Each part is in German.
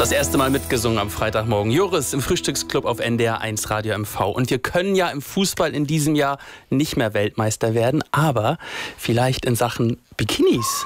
Das erste Mal mitgesungen am Freitagmorgen. Joris im Frühstücksclub auf NDR 1 Radio MV. Und wir können ja im Fußball in diesem Jahr nicht mehr Weltmeister werden, aber vielleicht in Sachen Bikinis.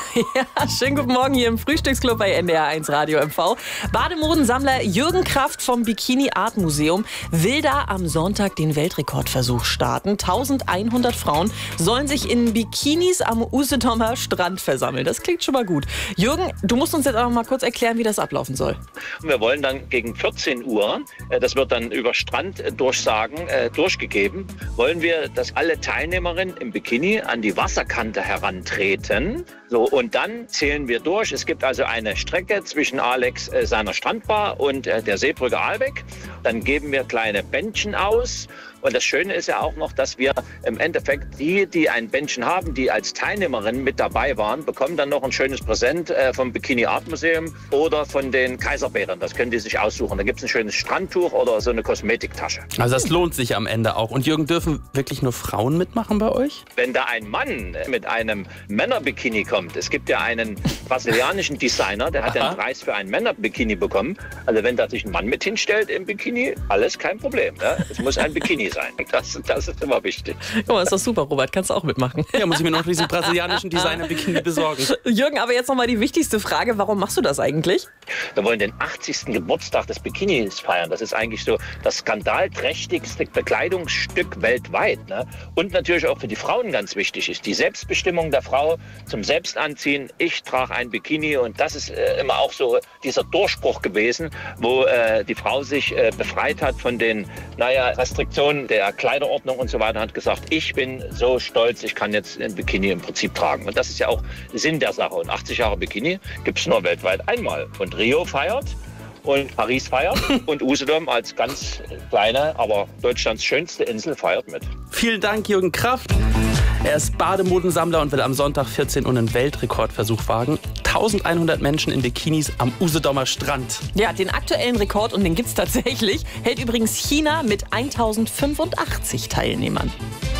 Ja, schönen guten Morgen hier im Frühstücksclub bei NDR 1 Radio MV. Bademodensammler Jürgen Kraft vom Bikini Art Museum will da am Sonntag den Weltrekordversuch starten. 1100 Frauen sollen sich in Bikinis am Usedomer Strand versammeln. Das klingt schon mal gut. Jürgen, du musst uns jetzt auch noch mal kurz erklären, wie das ablaufen soll. Wir wollen dann gegen 14 Uhr, das wird dann über Stranddurchsagen durchgegeben, wollen wir, dass alle Teilnehmerinnen im Bikini an die Wasserkante herantreten. So, und dann zählen wir durch. Es gibt also eine Strecke zwischen Alex seiner Strandbar und der Seebrücke Ahlbeck. Dann geben wir kleine Bändchen aus. Und das Schöne ist ja auch noch, dass wir im Endeffekt die ein Bändchen haben, die als Teilnehmerin mit dabei waren, bekommen dann noch ein schönes Präsent vom Bikini Art Museum oder von den Kaiserbädern. Das können die sich aussuchen. Da gibt es ein schönes Strandtuch oder so eine Kosmetiktasche. Also das lohnt sich am Ende auch. Und Jürgen, dürfen wirklich nur Frauen mitmachen bei euch? Wenn da ein Mann mit einem Männerbikini kommt, es gibt ja einen brasilianischen Designer, der hat den Preis für ein Männerbikini bekommen. Also wenn da sich ein Mann mit hinstellt im Bikini, alles kein sein. Ne? Es muss ein Bikini sein. Das ist immer wichtig. Oh, ist doch super, Robert. Kannst du auch mitmachen. Ja, muss ich mir noch diesen brasilianischen Designer-Bikini besorgen. Jürgen, aber jetzt noch mal die wichtigste Frage. Warum machst du das eigentlich? Wir wollen den 80. Geburtstag des Bikinis feiern. Das ist eigentlich so das skandalträchtigste Bekleidungsstück weltweit. Ne? Und natürlich auch für die Frauen ganz wichtig ist. Die Selbstbestimmung der Frau zum Selbstanziehen. Ich trage ein Bikini und das ist immer auch so dieser Durchbruch gewesen, wo die Frau sich befreit hat von den Restriktionen der Kleiderordnung und so weiter, hat gesagt, ich bin so stolz, ich kann jetzt ein Bikini im Prinzip tragen. Und das ist ja auch Sinn der Sache. Und 80 Jahre Bikini gibt es nur weltweit einmal. Und Rio feiert und Paris feiert und Usedom als ganz kleine, aber Deutschlands schönste Insel feiert mit. Vielen Dank, Jürgen Kraft. Er ist Bademodensammler und will am Sonntag 14 Uhr einen Weltrekordversuch wagen. 1100 Menschen in Bikinis am Usedomer Strand. Ja, den aktuellen Rekord, und den gibt's tatsächlich, hält übrigens China mit 1085 Teilnehmern.